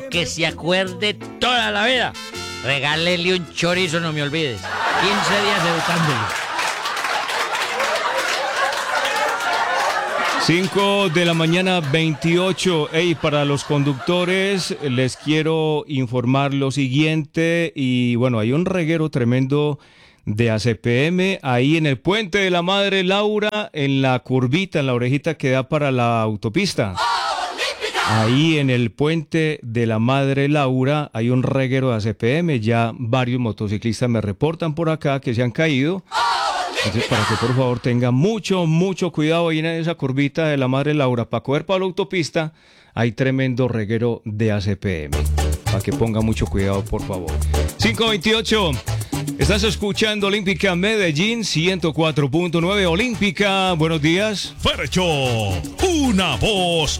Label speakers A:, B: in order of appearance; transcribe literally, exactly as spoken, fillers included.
A: que se acuerde toda la vida. Regálele un chorizo, no me olvides. quince días educándolo.
B: cinco de la mañana, veintiocho. Hey, para los conductores les quiero informar lo siguiente. Y bueno, hay un reguero tremendo de A C P M ahí en el puente de la Madre Laura, en la curvita, en la orejita que da para la autopista. Ahí en el puente de la Madre Laura hay un reguero de A C P M. Ya varios motociclistas me reportan por acá que se han caído. Entonces, para que por favor tengan mucho, mucho cuidado ahí en esa curvita de la Madre Laura. Para coger para la autopista hay tremendo reguero de A C P M. Para que pongan mucho cuidado, por favor. cinco veintiocho. Estás escuchando Olímpica Medellín ciento cuatro punto nueve. Olímpica, buenos días.
C: Fercho, una voz